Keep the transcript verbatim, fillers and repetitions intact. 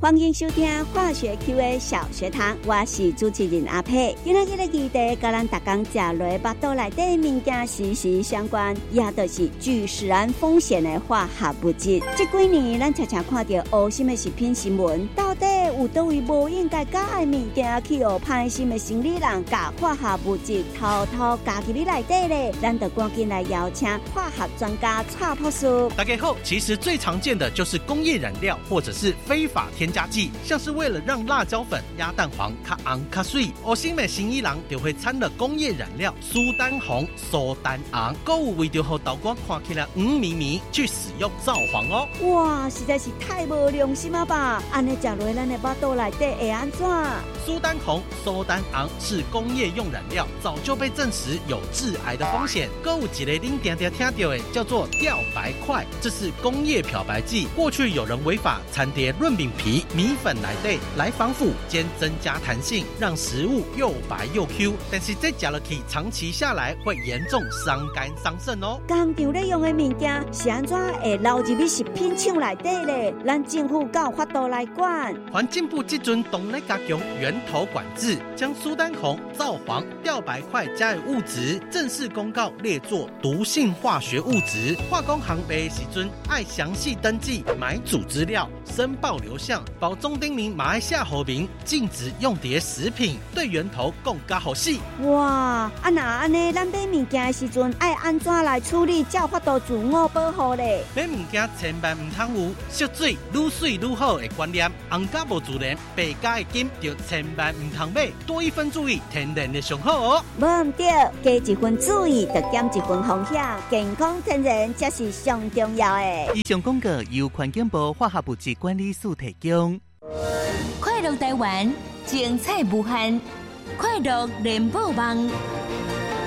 欢迎收听化学 Q A 小学堂，我是主持人阿佩。今仔日的议题，甲咱逐工食落腹肚内底物件息息相关，也就是具使然风险的化学物质。这几年，咱常常看到黑心的食品新闻，到底有倒位无应该加的物件，去有歹心的生理人加化学物质偷偷加进你内底咧？咱就赶紧来邀请化学专家蔡博士。 大家好，其实最常见的就是工业染料或者是非法添加剂，像是为了让辣椒粉、鸭蛋黄较红较水，黑心的生意人就会掺了工业染料苏丹红、苏丹红，还有为着让豆干看起来黄绵绵去使用造黄哦。 哇，实在是太无良心了吧！安尼吃落咱的腹肚内底会安怎？ 苏丹红、苏丹红是工业用染料，早就被证实有致癌的风险。还有一个您常常听到的叫做吊白块，这是工业漂白剂。过去有人违法掺碟润饼皮、米粉来对来防腐兼增加弹性，让食物又白又 Q。但是这吃了去，长期下来会严重伤肝伤肾哦。 工厂咧用的物件是安怎会流入去食品厂内底咧？咱政府敢有法度来管？ 环境部这阵动咧加强源头管制，将苏丹红、皂黄、吊白块加的物质正式公告列作毒性化学物质。化工行卖的时阵爱详细登记买主资料、申报流向，包装丁明马来西亚和平禁止用碟食品，对源头更加好细。 哇，啊那安尼，咱买物件的时阵爱安怎来处理，才有法度自我保护咧？ 买物件千万唔通有烧水愈水愈好的观念，红加无自然，白加的金就千万唔通买，多一分注意，天然的上好哦。 无唔对，加一分注意，就减一分风险，健康天然才是上重要的。 以上广告由环境部化学物质管理署提供。 快乐台湾，精彩无限，快乐联播网。